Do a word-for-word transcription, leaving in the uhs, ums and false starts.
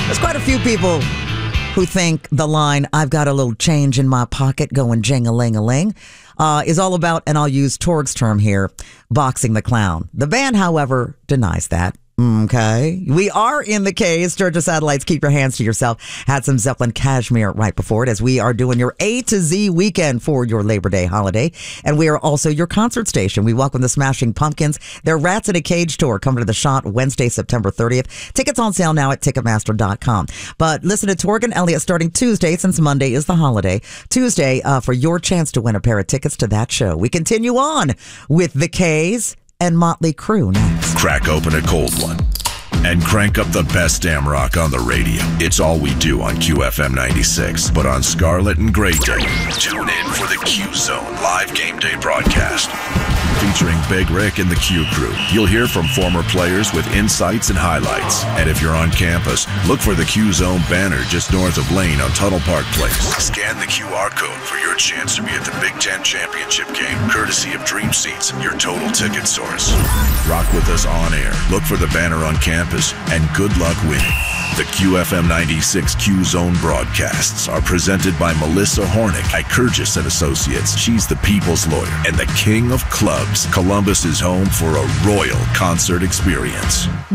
There's quite a few people who think the line, I've got a little change in my pocket going jing-a-ling-a-ling, uh, is all about, and I'll use Torg's term here, boxing the clown. The band, however, denies that. Okay. We are in the K's. Sturgis Satellites, keep your hands to yourself. Had some Zeppelin Cashmere right before it as we are doing your A to Z weekend for your Labor Day holiday. And we are also your concert station. We welcome the Smashing Pumpkins. Their Rats in a Cage tour coming to the Shot Wednesday, September thirtieth. Tickets on sale now at Ticketmaster dot com. But listen to Torg and Elliott starting Tuesday, since Monday is the holiday. Tuesday uh, for your chance to win a pair of tickets to that show. We continue on with the K's and Motley Crue next. Crack open a cold one and crank up the best damn rock on the radio. It's all we do on Q F M ninety-six. But on Scarlet and Gray Day, tune in for the Q Zone live game day broadcast. Featuring Big Rick and the Q Crew. You'll hear from former players with insights and highlights. And if you're on campus, look for the Q Zone banner just north of Lane on Tuttle Park Place. Scan the Q R code for your chance to be at the Big Ten Championship game, courtesy of Dream Seats, your total ticket source. Rock with us on air. Look for the banner on campus, and good luck winning. The Q F M ninety-six Q Zone broadcasts are presented by Melissa Hornick at Kurgis and Associates. She's the people's lawyer and the king of clubs. Columbus is home for a royal concert experience.